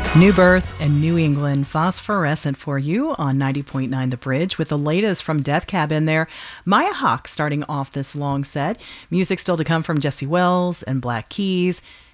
New Birth and New England Phosphorescent for you on 90.9 The Bridge with the latest from Death Cab in there. Maya Hawke starting off this long set. Music still to come from Jesse Wells and Black Keys.